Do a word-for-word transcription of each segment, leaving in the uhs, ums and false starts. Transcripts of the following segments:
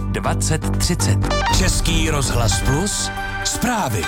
dvacet třicet. Český rozhlas Plus, zprávy.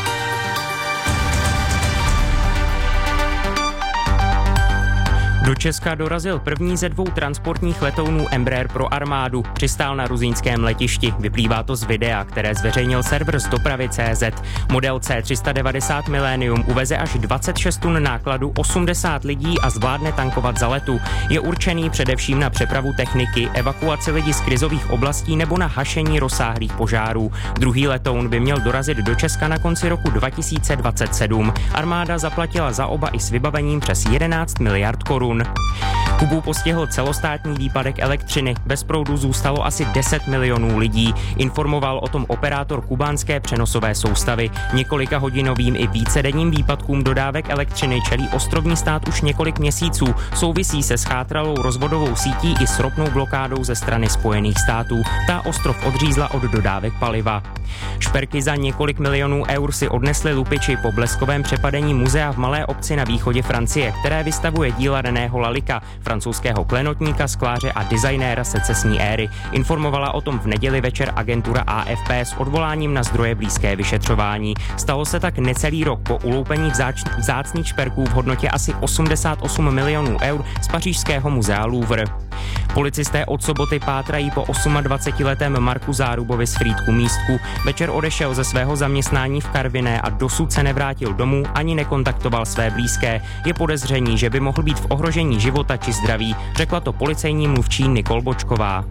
Do Česka dorazil první ze dvou transportních letounů Embraer pro armádu. Přistál na ruzyňském letišti. Vyplývá to z videa, které zveřejnil server z dopravy tečka cé zet. Model C tři sta devadesát Millennium uveze až dvacet šest tun nákladu, osmdesát lidí a zvládne tankovat za letu. Je určený především na přepravu techniky, evakuaci lidí z krizových oblastí nebo na hašení rozsáhlých požárů. Druhý letoun by měl dorazit do Česka na konci roku dva tisíce dvacet sedm. Armáda zaplatila za oba i s vybavením přes jedenáct miliard korun. Kubu postihl celostátní výpadek elektřiny. Bez proudu zůstalo asi deset milionů lidí. Informoval o tom operátor kubánské přenosové soustavy. Několika hodinovým i vícedenním výpadkům dodávek elektřiny čelí ostrovní stát už několik měsíců. Souvisí se schátralou rozvodovou sítí i s ropnou blokádou ze strany Spojených států. Ta ostrov odřízla od dodávek paliva. Šperky za několik milionů eur si odnesli lupiči po bleskovém přepadení muzea v malé obci na východě Francie, které vystavuje díla Reného Lalika, francouzského klenotníka, skláře a designéra secesní éry. Informovala o tom v neděli večer agentura á ef pé s odvoláním na zdroje blízké vyšetřování. Stalo se tak necelý rok po uloupení vzáč, vzácných šperků v hodnotě asi osmdesát osm milionů eur z pařížského muzea Louvre. Policisté od soboty pátrají po dvacetiosmiletém Marku Zárubovi z Frýdku Místku. Večer odešel ze svého zaměstnání v Karviné a dosud se nevrátil domů ani nekontaktoval své blízké. Je podezření, že by mohl být v ohrožení života či zdraví, řekla to policejní mluvčí Nikol Bočková.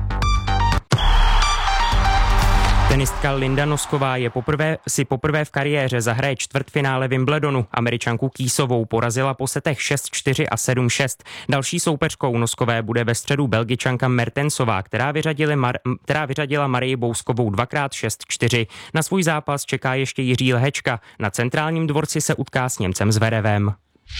Tenistka Linda Nosková je poprvé, si poprvé v kariéře zahraje čtvrtfinále Wimbledonu. Američanku Kýsovou porazila po setech šest čtyři a sedm šest. Další soupeřkou Noskové bude ve středu Belgičanka Mertensová, která, Mar, která vyřadila Marii Bouskovou dvakrát šest čtyři. Na svůj zápas čeká ještě Jiří Lehečka. Na centrálním dvorci se utká s Němcem Zverevem.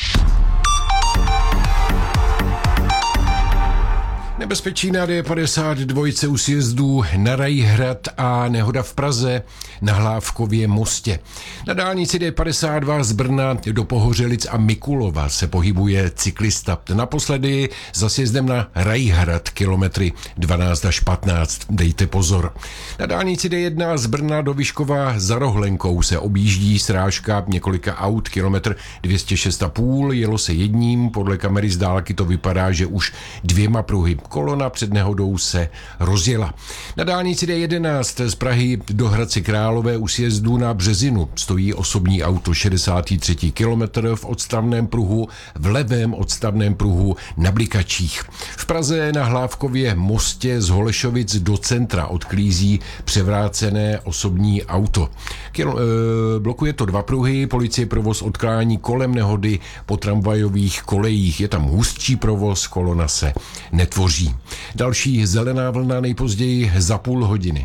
Nebezpečí na D padesát dva u sjezdů na Rajhrad a nehoda v Praze na Hlávkově mostě. Na dálnici D padesát dva z Brna do Pohořelic a Mikulova se pohybuje cyklista. Naposledy za sjezdem na Rajhrad kilometry dvanáct až patnáct. Dejte pozor. Na dálnici D jedna z Brna do Vyškova za Rohlenkou se objíždí srážka několika aut, kilometr dvě stě šest a půl, jelo se jedním, podle kamery z dálky to vypadá, že už dvěma pruhy. Kolona před nehodou se rozjela. Na dálnici D jedenáct z Prahy do Hradce Králové u sjezdu na Březinu stojí osobní auto šedesátý třetí kilometr v odstavném pruhu, v levém odstavném pruhu na Blikačích. V Praze na Hlávkově mostě z Holešovic do centra odklízí převrácené osobní auto. Kilo, e, blokuje to dva pruhy, policie provoz odklání kolem nehody po tramvajových kolejích. Je tam hustší provoz, kolona se netvoří. Další zelená vlna nejpozději za půl hodiny.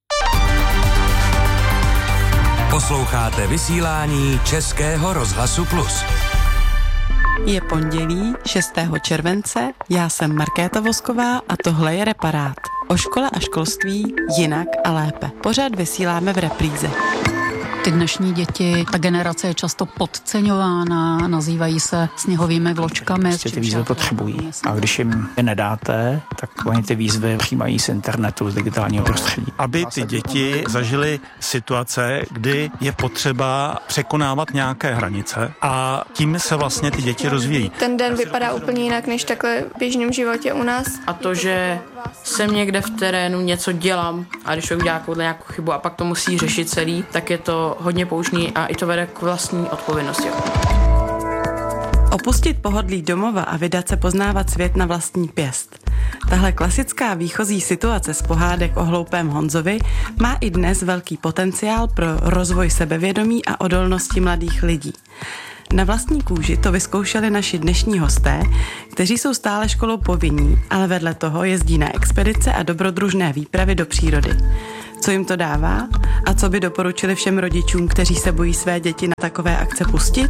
Posloucháte vysílání Českého rozhlasu Plus. Je pondělí šestého července, já jsem Markéta Vosková a tohle je Reparát. O škole a školství jinak a lépe. Pořád vysíláme v repríze. Ty dnešní děti, ta generace je často podceňována, nazývají se sněhovými vločkami. Prostě ty výzvy potřebují. A když jim je nedáte, tak oni ty výzvy přijímají z internetu, z digitálního prostředí. Aby ty děti zažily situace, kdy je potřeba překonávat nějaké hranice a tím se vlastně ty děti rozvíjí. Ten den vypadá úplně jinak než takhle v běžném životě u nás. A to, že jsem někde v terénu, něco dělám a když člověk udělá nějakou chybu a pak to musí řešit celý, tak je to hodně poučný a i to vede k vlastní odpovědnosti. Opustit pohodlí domova a vydat se poznávat svět na vlastní pěst. Tahle klasická výchozí situace z pohádek o hloupém Honzovi má i dnes velký potenciál pro rozvoj sebevědomí a odolnosti mladých lidí. Na vlastní kůži to vyzkoušeli naši dnešní hosté, kteří jsou stále školou povinní, ale vedle toho jezdí na expedice a dobrodružné výpravy do přírody. Co jim to dává a co by doporučili všem rodičům, kteří se bojí své děti na takové akce pustit?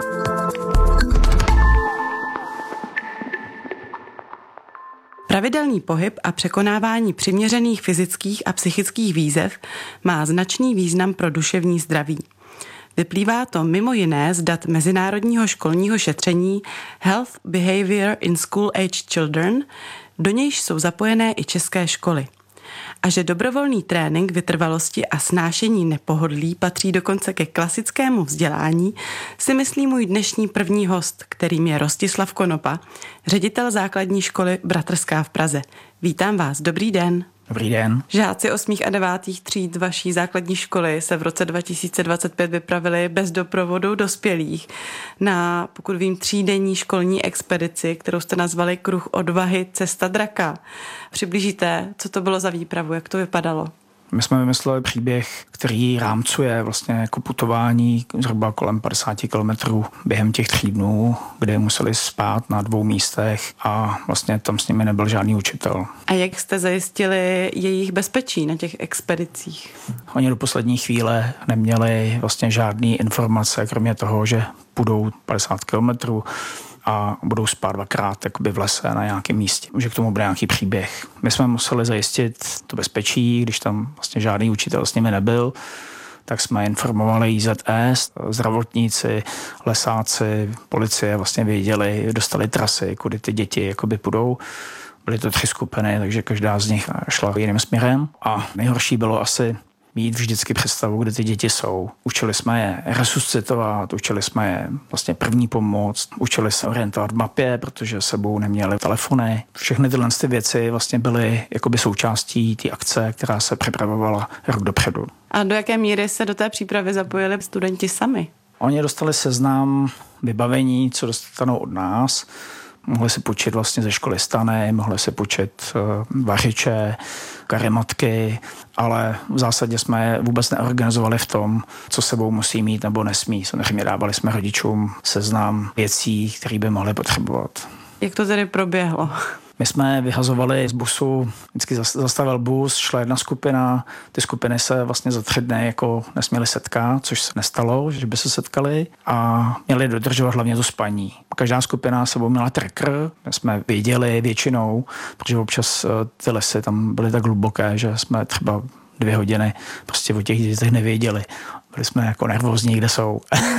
Pravidelný pohyb a překonávání přiměřených fyzických a psychických výzev má značný význam pro duševní zdraví. Vyplývá to mimo jiné z dat mezinárodního školního šetření Health Behavior in School Age Children, do nějž jsou zapojené i české školy. A že dobrovolný trénink vytrvalosti a snášení nepohodlí patří dokonce ke klasickému vzdělání, si myslí můj dnešní první host, kterým je Rostislav Konopa, ředitel základní školy Bratrská v Praze. Vítám vás, dobrý den. Dobrý den. Žáci osmých a devátých tříd vaší základní školy se v roce dva tisíce dvacet pět vypravili bez doprovodu dospělých na, pokud vím, třídenní školní expedici, kterou jste nazvali Kruh odvahy Cesta draka. Přiblížíte, co to bylo za výpravu, jak to vypadalo? My jsme vymysleli příběh, který rámcuje vlastně jako putování zhruba kolem padesát kilometrů během těch tří dnů, kde museli spát na dvou místech a vlastně tam s nimi nebyl žádný učitel. A jak jste zajistili jejich bezpečí na těch expedicích? Oni do poslední chvíle neměli vlastně žádný informace, kromě toho, že půjdou padesát kilometrů a budou spát dvakrát jakoby v lese na nějakém místě. Že k tomu bude nějaký příběh. My jsme museli zajistit to bezpečí, když tam vlastně žádný učitel s nimi nebyl, tak jsme informovali I Z S, zdravotníci, lesáci, policie vlastně věděli, dostali trasy, kudy ty děti jakoby půjdou. Byly to tři skupiny, takže každá z nich šla jiným směrem. A nejhorší bylo asi mít vždycky představu, kde ty děti jsou. Učili jsme je resuscitovat, učili jsme je vlastně první pomoc, učili se orientovat v mapě, protože sebou neměli telefony. Všechny tyhle ty věci vlastně byly jakoby součástí té akce, která se připravovala rok dopředu. A do jaké míry se do té přípravy zapojili studenti sami? Oni dostali seznam vybavení, co dostanou od nás. Mohli si půjčit vlastně ze školy stany, mohli si půjčit uh, vařiče, karematky, ale v zásadě jsme je vůbec neorganizovali v tom, co sebou musí mít nebo nesmí. Samozřejmě dávali jsme rodičům seznam věcí, které by mohli potřebovat. Jak to tedy proběhlo? My jsme vyhazovali z busu, vždycky zastavil bus, šla jedna skupina, ty skupiny se vlastně za tři dny jako nesměly setkat, což se nestalo, že by se setkali a měli dodržovat hlavně to spaní. Každá skupina sebou měla tracker, jsme věděli většinou, protože občas ty lesy tam byly tak hluboké, že jsme třeba dvě hodiny prostě o těch dětech nevěděli. Byli jsme jako nervózní, kde jsou.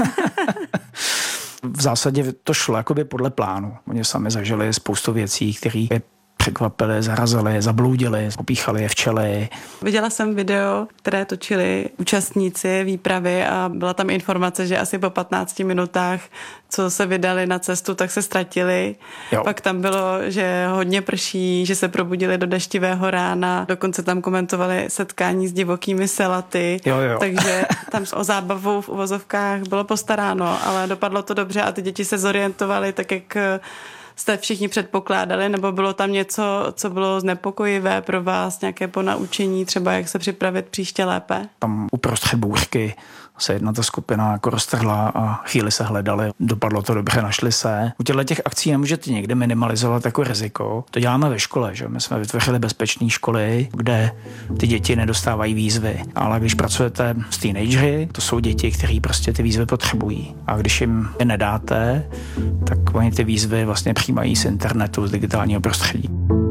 V zásadě to šlo jakoby podle plánu. Oni sami zažili spoustu věcí, které je překvapili, zarazili, zabloudili, popíchali je včely. Viděla jsem video, které točili účastníci výpravy a byla tam informace, že asi po patnácti minutách, co se vydali na cestu, tak se ztratili. Jo. Pak tam bylo, že hodně prší, že se probudili do deštivého rána, dokonce tam komentovali setkání s divokými selaty. Jo, jo. Takže tam o zábavu v uvozovkách bylo postaráno, ale dopadlo to dobře a ty děti se zorientovaly tak, jak jste všichni předpokládali, nebo bylo tam něco, co bylo znepokojivé pro vás, nějaké ponaučení, třeba jak se připravit příště lépe? Tam uprostřed bouřky se jedna ta skupina jako roztrhla a chvíli se hledali. Dopadlo to dobře, našli se. U těchto těch akcí nemůžete někde minimalizovat jako riziko. To děláme ve škole, že? My jsme vytvořili bezpečné školy, kde ty děti nedostávají výzvy. Ale když pracujete s teenagery, to jsou děti, kteří prostě ty výzvy potřebují. A když jim je nedáte, tak oni ty výzvy vlastně přijímají z internetu, z digitálního prostředí.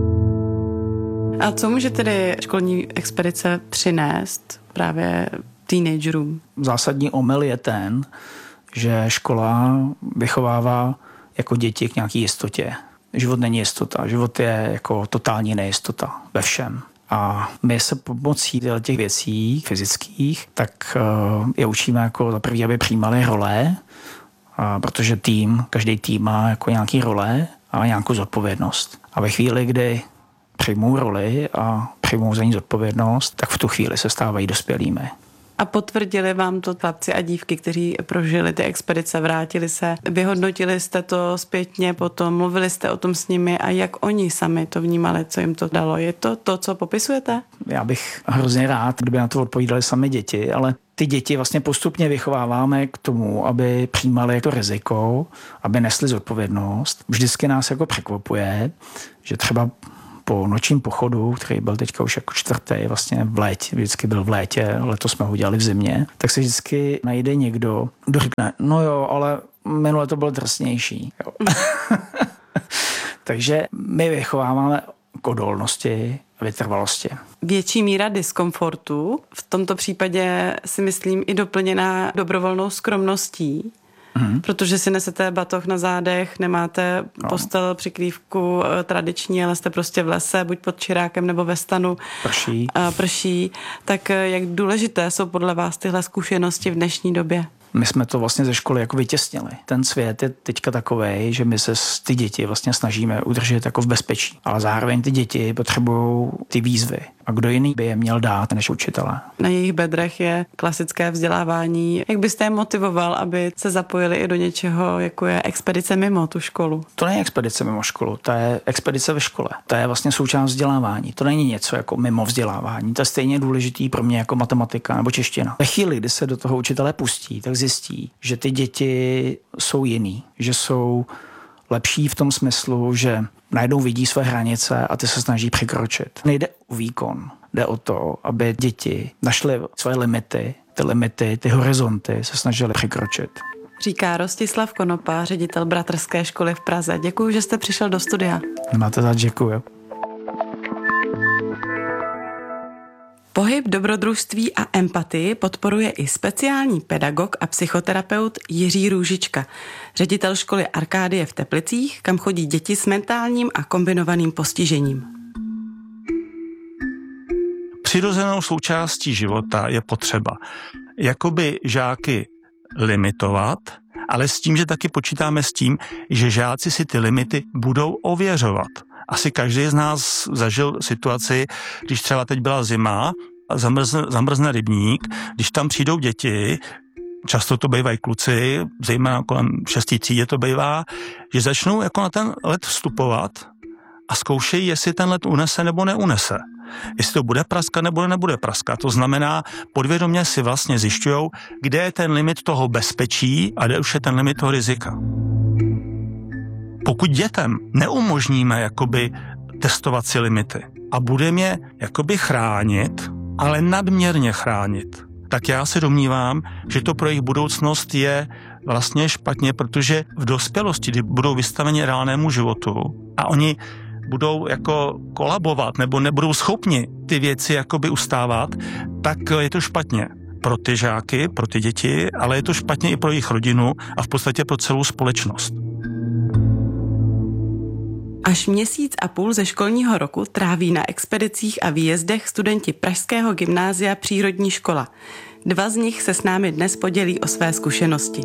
A co může tedy školní expedice přinést právě teenagerům? Zásadní omyl je ten, že škola vychovává jako děti k nějaký jistotě. Život není jistota, život je jako totální nejistota ve všem. A my se pomocí těch věcí fyzických, tak je učíme jako za první, aby přijímali role, protože tým, každý tým má jako nějaký role a nějakou zodpovědnost. A ve chvíli, kdy přijmou roli a přijmou za ní zodpovědnost, tak v tu chvíli se stávají dospělými. A potvrdili vám to chlapci a dívky, kteří prožili ty expedice, vrátili se, vyhodnotili jste to zpětně potom, mluvili jste o tom s nimi a jak oni sami to vnímali, co jim to dalo? Je to to, co popisujete? Já bych hrozně rád, kdyby na to odpovídali sami děti, ale ty děti vlastně postupně vychováváme k tomu, aby přijímali to riziko, aby nesli zodpovědnost. Vždycky nás jako překvapuje, že třeba po nočním pochodu, který byl teďka už jako čtvrtý, vlastně v létě, vždycky byl v létě, letos jsme ho udělali v zimě, tak se vždycky najde někdo, kdo řekne, no jo, ale minule to bylo drsnější. Jo. Takže my vychováváme k odolnosti a vytrvalosti. Větší míra diskomfortu, v tomto případě si myslím i doplněná dobrovolnou skromností, Mm. Protože si nesete batoh na zádech, nemáte no. postel, přikrývku tradiční, ale jste prostě v lese, buď pod čirákem nebo ve stanu. Prší. A prší. Tak jak důležité jsou podle vás tyhle zkušenosti v dnešní době? My jsme to vlastně ze školy jako vytěsnili. Ten svět je teďka takovej, že my se ty děti vlastně snažíme udržet jako v bezpečí. Ale zároveň ty děti potřebují ty výzvy. A kdo jiný by je měl dát než učitelé? Na jejich bedrech je klasické vzdělávání. Jak byste je motivoval, aby se zapojili i do něčeho, jako je expedice mimo tu školu? To není expedice mimo školu, to je expedice ve škole. To je vlastně součást vzdělávání. To není něco jako mimo vzdělávání. To je stejně důležitý pro mě jako matematika nebo čeština. Ve chvíli, kdy se do toho učitelé pustí, tak zjistí, že ty děti jsou jiný, že jsou lepší v tom smyslu, že najednou vidí své hranice a ty se snaží překročit. Nejde o výkon, jde o to, aby děti našly své limity, ty limity, ty horizonty se snažili překročit. Říká Rostislav Konopa, ředitel Bratrské školy v Praze. Děkuji, že jste přišel do studia. Máte za děkuji. Pohyb, dobrodružství a empatii podporuje i speciální pedagog a psychoterapeut Jiří Růžička, ředitel školy Arkádie v Teplicích, kam chodí děti s mentálním a kombinovaným postižením. Přirozenou součástí života je potřeba jakoby žáky limitovat, ale s tím, že taky počítáme s tím, že žáci si ty limity budou ověřovat. Asi každý z nás zažil situaci, když třeba teď byla zima a zamrzne, zamrzne rybník, když tam přijdou děti, často to bývají kluci, zejména kolem šestý třídě to bývá, že začnou jako na ten led vstupovat a zkoušejí, jestli ten led unese nebo neunese. Jestli to bude praskat nebo nebude praskat. To znamená, podvědomě si vlastně zjišťujou, kde je ten limit toho bezpečí a kde už je ten limit toho rizika. Pokud dětem neumožníme jakoby testovat si limity a budeme je jakoby chránit, ale nadměrně chránit, tak já se domnívám, že to pro jejich budoucnost je vlastně špatně, protože v dospělosti, kdy budou vystaveni reálnému životu a oni budou jako kolabovat nebo nebudou schopni ty věci jakoby ustávat, tak je to špatně pro ty žáky, pro ty děti, ale je to špatně i pro jejich rodinu a v podstatě pro celou společnost. Až měsíc a půl ze školního roku tráví na expedicích a výjezdech studenti Pražského gymnázia Přírodní škola. Dva z nich se s námi dnes podělí o své zkušenosti.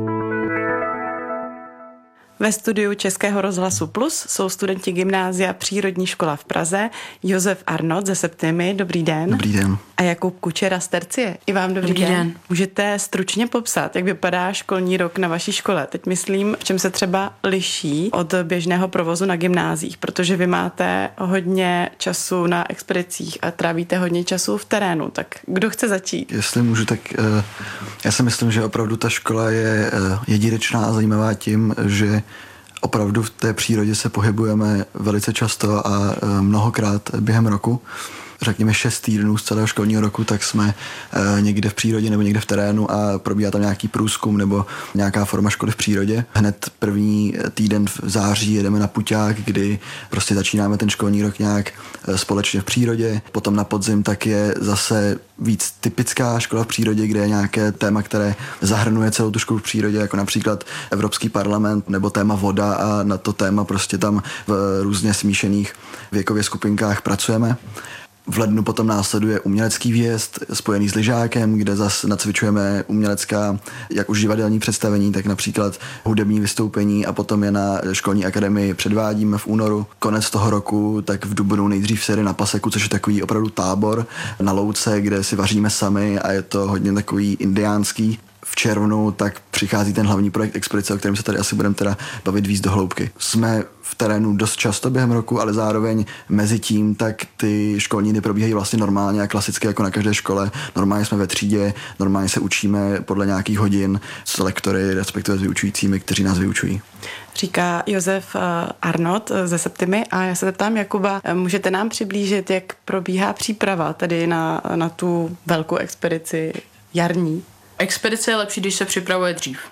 Ve studiu Českého rozhlasu Plus jsou studenti gymnázia Přírodní škola v Praze, Josef Arnott ze Septimy, dobrý den. Dobrý den. A Jakub Kučera z Tercie, i vám dobrý, dobrý den. den. Můžete stručně popsat, jak vypadá školní rok na vaší škole? Teď myslím, v čem se třeba liší od běžného provozu na gymnáziích, protože vy máte hodně času na expedicích a trávíte hodně času v terénu, tak kdo chce začít? Jestli můžu, tak uh, já si myslím, že opravdu ta škola je uh, jedinečná a zajímavá tím, že opravdu v té přírodě se pohybujeme velice často a mnohokrát během roku. Řekněme šest týdnů z celého školního roku, tak jsme někde v přírodě nebo někde v terénu a probíhá tam nějaký průzkum nebo nějaká forma školy v přírodě. Hned první týden v září jedeme na puťák, kdy prostě začínáme ten školní rok nějak společně v přírodě. Potom na podzim tak je zase víc typická škola v přírodě, kde je nějaké téma, které zahrnuje celou tu školu v přírodě, jako například Evropský parlament nebo téma voda a na to téma prostě tam v různě smíšených věkově skupinkách pracujeme. V lednu potom následuje umělecký výjezd spojený s lyžákem, kde zase nacvičujeme umělecká, jak už divadelní představení, tak například hudební vystoupení a potom je na školní akademii předvádíme v únoru. Konec toho roku, tak v dubnu nejdřív série na Paseku, což je takový opravdu tábor na louce, kde si vaříme sami a je to hodně takový indiánský. V červnu tak přichází ten hlavní projekt expedice, o kterém se tady asi budeme teda bavit víc do hloubky. Jsme v terénu dost často během roku, ale zároveň mezi tím tak ty školní dny probíhají vlastně normálně a klasicky jako na každé škole. Normálně jsme ve třídě, normálně se učíme podle nějakých hodin s lektory, respektive s vyučujícími, kteří nás vyučují. Říká Josef Arnott ze Septimy a já se zeptám Jakuba, můžete nám přiblížit, jak probíhá příprava tedy na, na tu velkou expedici jarní? Expedice je lepší, když se připravuje dřív.